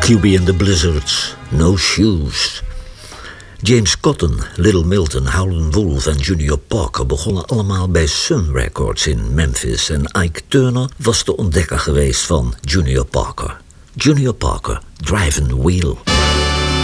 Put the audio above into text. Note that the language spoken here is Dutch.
QB and the Blizzards, No Shoes. James Cotton, Little Milton, Howlin' Wolf en Junior Parker begonnen allemaal bij Sun Records in Memphis en Ike Turner was de ontdekker geweest van Junior Parker. Junior Parker, Drive and Wheel.